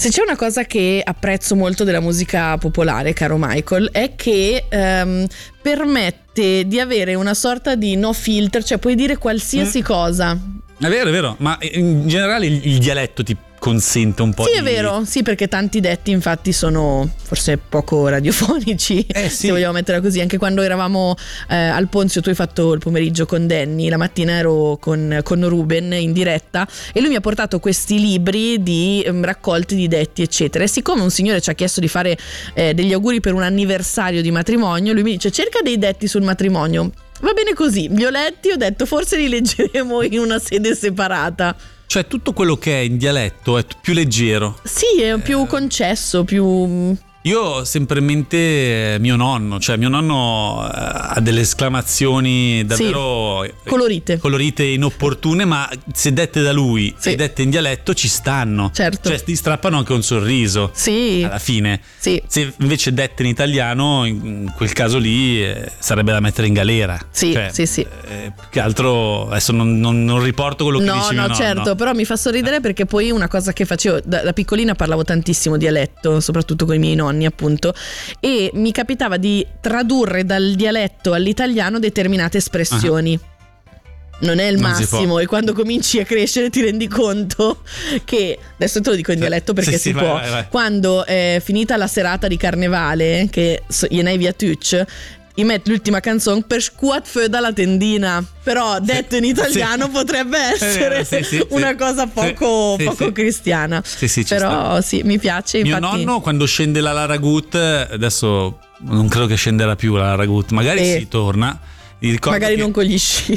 Se c'è una cosa che apprezzo molto della musica popolare, caro Michael, è che permette di avere una sorta di no filter, cioè puoi dire qualsiasi cosa. È vero, ma in generale il dialetto ti consente un po' Sì, è vero, sì, perché tanti detti infatti sono forse poco radiofonici, sì. se vogliamo metterla così. Anche quando eravamo al Ponzio, tu hai fatto il pomeriggio con Danny, la mattina ero con Ruben in diretta e lui mi ha portato questi libri di raccolti di detti eccetera, e siccome un signore ci ha chiesto di fare degli auguri per un anniversario di matrimonio, lui mi dice: cerca dei detti sul matrimonio. Va bene così, li ho letti, ho detto forse li leggeremo in una sede separata. Cioè tutto quello che è in dialetto è più leggero. Sì, è più concesso, più... Io ho sempre in mente mio nonno ha delle esclamazioni davvero colorite, inopportune, ma se dette da lui e dette in dialetto ci stanno. Certo. Cioè ti strappano anche un sorriso. Sì. Alla fine. Sì. Se invece dette in italiano, in quel caso lì sarebbe da mettere in galera. Sì, cioè, sì. Più che altro adesso non riporto quello che dice mio nonno. Certo, però mi fa sorridere perché poi una cosa che facevo da piccolina, parlavo tantissimo dialetto, soprattutto con i miei nonni appunto, e mi capitava di tradurre dal dialetto all'italiano determinate espressioni. Non è il massimo, e quando cominci a crescere ti rendi conto che, adesso te lo dico in dialetto perché si può, vai. Quando è finita la serata di carnevale, che Jenei via Tuc, i met l'ultima canzone per scuot föda la tendina, però detto in italiano potrebbe essere una cosa poco cristiana. Sì, però sì, mi piace. Mio infatti... nonno quando scende la Lara Gut, adesso non credo che scenderà più la Lara Gut, magari si torna. Magari non con gli sci.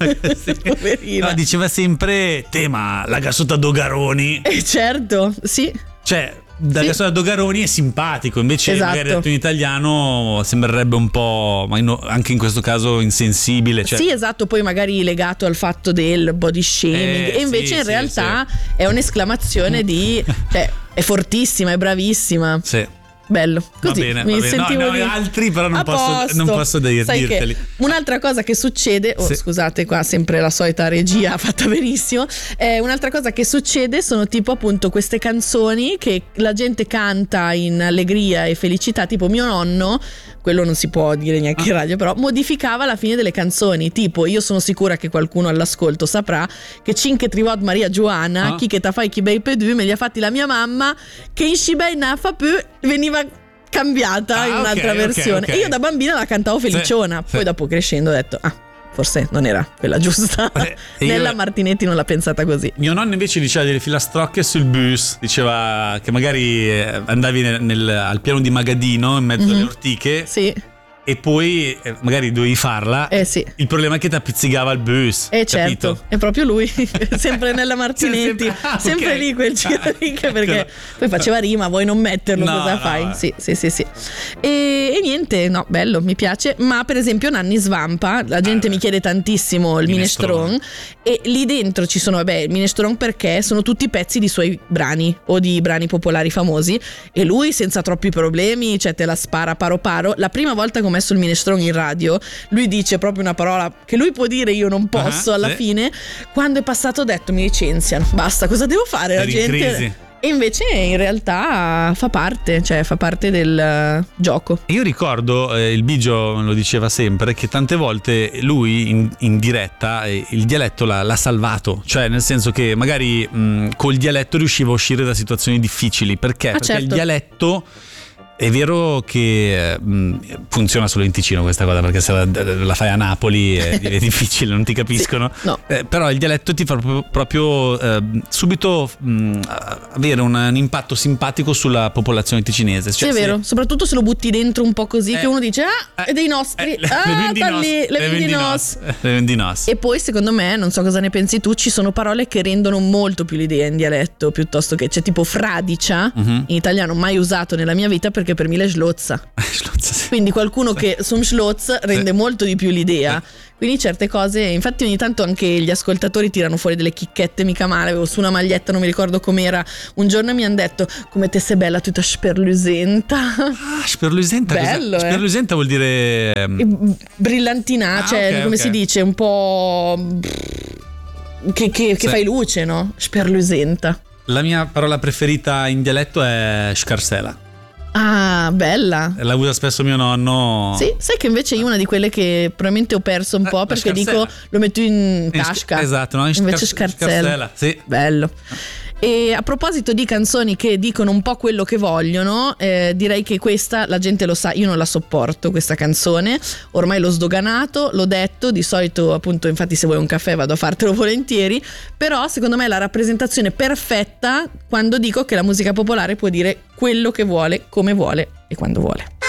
Poverina. No, diceva sempre tema la gassota Dogaroni. Certo, sì. Cioè da gassota Dogaroni è simpatico, invece magari detto in italiano sembrerebbe un po', ma anche in questo caso insensibile, cioè. Sì, esatto, poi magari legato al fatto del body shaming, e invece in realtà è un'esclamazione di cioè è fortissima, è bravissima. Sì. Bello, così va bene, mi sentivo no, altri però non posso dirteli. Un'altra cosa che succede, scusate qua sempre la solita regia fatta benissimo, un'altra cosa che succede sono tipo appunto queste canzoni che la gente canta in allegria e felicità, tipo mio nonno, quello non si può dire neanche in radio, però modificava la fine delle canzoni, tipo io sono sicura che qualcuno all'ascolto saprà che Cinque Trivot Maria Giovanna, chi che ta fai chi bei pedù, me li ha fatti la mia mamma, che in Shibei Nafa più veniva cambiata in un'altra versione. E io da bambina la cantavo feliciona, poi dopo crescendo ho detto forse non era quella giusta. Nella Martinetti non l'ha pensata così. Mio nonno invece diceva delle filastrocche sul bus, diceva che magari andavi al piano di Magadino in mezzo alle ortiche. Sì. E poi magari dovevi farla. Sì. Il problema è che ti appizzicava il bus. Certo, capito? è proprio lui. Sempre nella Martinetti. Sempre lì quel cirriche, perché poi faceva rima, vuoi non metterlo, cosa fai? Sì. E niente, no, bello, mi piace. Ma per esempio Nanni Svampa, la gente mi chiede tantissimo il Minestrone, e lì dentro ci sono, il Minestrone, perché sono tutti pezzi di suoi brani o di brani popolari famosi, e lui senza troppi problemi, cioè te la spara paro paro. La prima volta che ho messo il Minestrone in radio, lui dice proprio una parola che lui può dire io non posso alla fine, quando è passato ho detto mi licenziano, basta, cosa devo fare? La gente... E invece in realtà fa parte del gioco. Io ricordo, il Bigio lo diceva sempre, che tante volte lui in diretta il dialetto l'ha salvato, cioè nel senso che magari col dialetto riusciva a uscire da situazioni difficili. Perché? Perché il dialetto... È vero che funziona solo in Ticino questa cosa, perché se la fai a Napoli è difficile, non ti capiscono. No. Però il dialetto ti fa proprio subito avere un impatto simpatico sulla popolazione ticinese. Cioè, sì, è vero, soprattutto se lo butti dentro un po' così, che uno dice è dei nostri, le vendi nos. E poi secondo me, non so cosa ne pensi tu, ci sono parole che rendono molto più l'idea in dialetto, piuttosto che c'è tipo fradicia, in italiano mai usato nella mia vita, perché per me è schlozza. Quindi qualcuno che son schlotz rende molto di più l'idea. Quindi certe cose, infatti ogni tanto anche gli ascoltatori tirano fuori delle chicchette mica male. Avevo su una maglietta, non mi ricordo com'era, un giorno mi hanno detto come te sei bella tutta sperlusenta. Sperlusenta, bello, sperlusenta vuol dire brillantina, cioè come si dice, un po' che fai luce, no? Sperlusenta. La mia parola preferita in dialetto è scarsela. Ah, bella. La usa spesso mio nonno. Sì, sai che invece io una di quelle che probabilmente ho perso un po' perché dico lo metto in tasca. Esatto, no? Invece scarsella. Sì. Bello. E a proposito di canzoni che dicono un po' quello che vogliono, direi che questa la gente lo sa, io non la sopporto questa canzone, ormai l'ho sdoganato, l'ho detto, di solito appunto infatti se vuoi un caffè vado a fartelo volentieri, però secondo me è la rappresentazione perfetta quando dico che la musica popolare può dire quello che vuole, come vuole e quando vuole.